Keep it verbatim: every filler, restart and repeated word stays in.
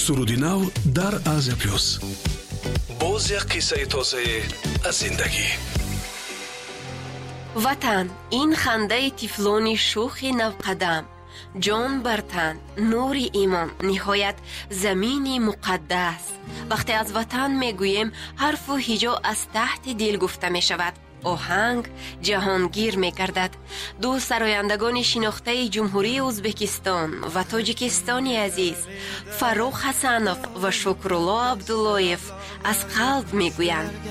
суруди нав дар Азия плюс. боз як қиссаи тозаи аз зиндагӣ. ватан, ин хандаи тифлони шухи навқадам, ҷон бар тан, нури имон, ниҳоят замини муқаддас. вақте аз ватан мегӯем, ҳарфу ҳиҷо аз таҳти дил гуфта мешавад. оҳанг ҷаҳонгир мегардад. ду сарояндагони шинохтаи ҷумҳурии ӯзбекистон ва тоҷикистони азиз, Фарух Ҳасанов ва Шукрулло Абдуллоев аз қалб мегӯянд: